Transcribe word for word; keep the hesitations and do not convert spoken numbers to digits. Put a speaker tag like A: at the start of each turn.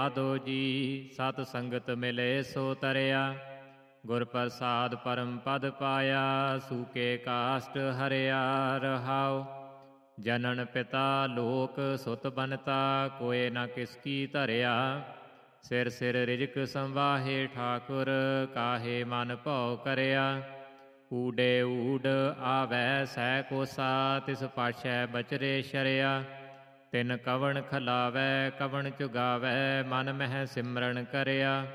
A: ਆਦੋ ਜੀ ਸਤ ਸੰਗਤ ਮਿਲੇ ਸੋ ਤਰਿਆ, ਗੁਰ ਪ੍ਰਸਾਦ ਪਰਮ ਪਦ ਪਾਇਆ, ਸੂਕੇ ਕਾਸ਼ਟ ਹਰਿਆ ਰਹਾਉ। ਜਨਨ ਪਿਤਾ ਲੋਕ ਸੁਤ ਬਨਤਾ, ਕੋਏ ਨ ਕਿਸ ਕੀ ਧਰਿਆ। ਸਿਰ ਸਿਰ ਰਿਜਕ ਸੰਵਾਹੇ ਠਾਕੁਰ, ਕਾਹੇ ਮਨ ਭਉ ਕਰਿਆ। ਊਡੇ ਊਡ ਆਵੈ ਸਹਿ ਕੋਸਾ, ਤਿਸ ਪਾਛੈ ਬਚਰੇ ਸ਼ਰਿਆ। ਤਿਨ ਕਵਣ ਖਲਾਵੈ ਕਵਣ ਚੁਗਾਵੈ, ਮਨ ਮਹਿ ਸਿਮਰਨ ਕਰਿਆ।